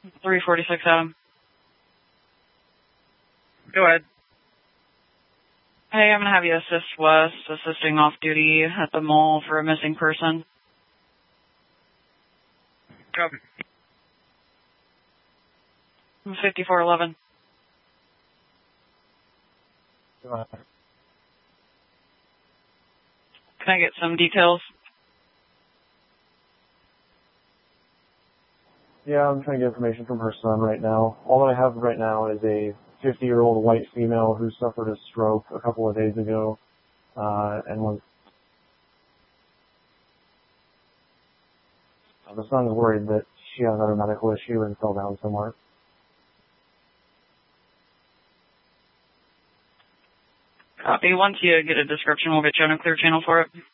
346 Adam. Go ahead. Hey, I'm going to have you assist West, assisting off-duty at the mall for a missing person. Copy. 5411. Can I get some details? Yeah, I'm trying to get information from her son right now. All that I have right now is a 50-year-old white female who suffered a stroke a couple of days ago, and was... The son is worried that she has another medical issue and fell down somewhere. Copy. Once you get a description, we'll get you on a clear channel for it.